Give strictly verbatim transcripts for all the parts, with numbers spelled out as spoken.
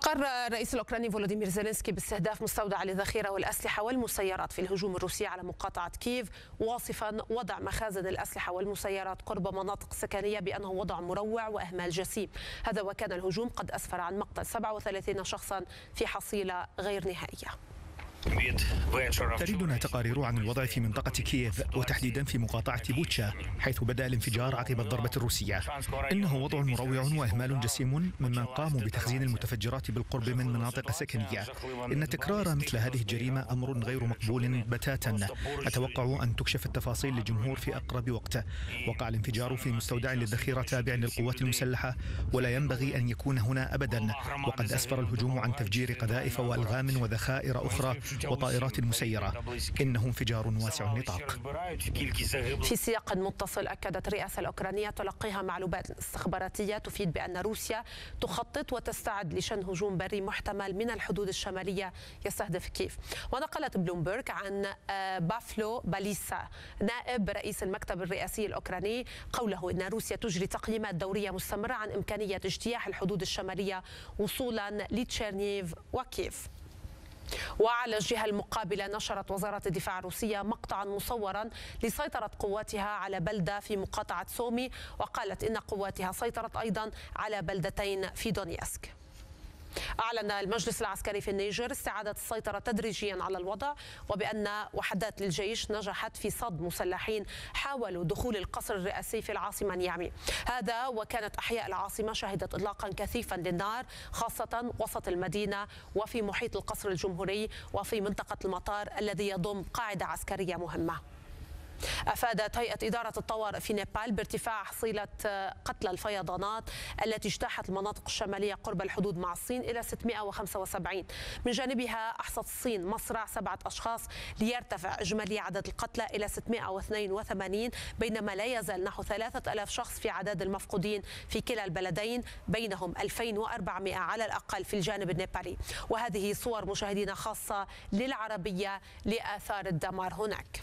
قرر الرئيس الأوكراني فولوديمير زيلينسكي باستهداف مستودع للذخيرة والأسلحة والمسيرات في الهجوم الروسي على مقاطعة كييف، واصفا وضع مخازن الأسلحة والمسيرات قرب مناطق سكنية بأنه وضع مروع وإهمال جسيم. هذا وكان الهجوم قد أسفر عن مقتل سبعة وثلاثين شخصا في حصيلة غير نهائية. تردنا تقارير عن الوضع في منطقة كييف وتحديدا في مقاطعة بوتشا حيث بدأ الانفجار عقب الضربة الروسية. إنه وضع مروع وإهمال جسيم ممن قاموا بتخزين المتفجرات بالقرب من مناطق سكنية. إن تكرار مثل هذه الجريمة أمر غير مقبول بتاتا. أتوقع أن تكشف التفاصيل للجمهور في أقرب وقت. وقع الانفجار في مستودع للذخيرة تابع للقوات المسلحة ولا ينبغي أن يكون هنا أبدا. وقد أسفر الهجوم عن تفجير قذائف وألغام وذخائر أخرى وطائرات مسيرة. إنه انفجار واسع النطاق. في سياق متصل، أكدت الرئاسة الأوكرانية تلقيها معلومات استخباراتية تفيد بأن روسيا تخطط وتستعد لشن هجوم بري محتمل من الحدود الشمالية يستهدف كييف. ونقلت بلومبرغ عن بافلو باليسا نائب رئيس المكتب الرئاسي الأوكراني قوله إن روسيا تجري تقييمات دورية مستمرة عن إمكانية اجتياح الحدود الشمالية وصولا لتشيرنيف وكييف. وعلى الجهة المقابلة، نشرت وزارة الدفاع الروسية مقطعا مصورا لسيطرة قواتها على بلدة في مقاطعة سومي، وقالت إن قواتها سيطرت أيضا على بلدتين في دونيسك. أعلن المجلس العسكري في النيجر استعادة السيطرة تدريجيا على الوضع، وبأن وحدات للجيش نجحت في صد مسلحين حاولوا دخول القصر الرئاسي في العاصمة نيامي. هذا وكانت أحياء العاصمة شهدت إطلاقا كثيفا للنار، خاصة وسط المدينة وفي محيط القصر الجمهوري وفي منطقة المطار الذي يضم قاعدة عسكرية مهمة. أفادت هيئة إدارة الطوارئ في نيبال بارتفاع حصيلة قتلى الفيضانات التي اجتاحت المناطق الشمالية قرب الحدود مع الصين إلى ستمائة وخمسة وسبعين. من جانبها أحصت الصين مصرع سبعة أشخاص ليرتفع إجمالي عدد القتلى إلى ستمائة واثنين وثمانين، بينما لا يزال نحو ثلاثة آلاف شخص في عدد المفقودين في كلا البلدين، بينهم ألفين وأربعمائة على الأقل في الجانب النيبالي. وهذه صور مشاهدين خاصة للعربية لآثار الدمار هناك.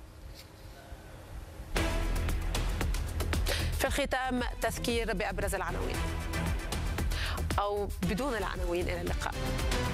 في الختام تذكير بأبرز العناوين أو بدون العناوين. إلى اللقاء.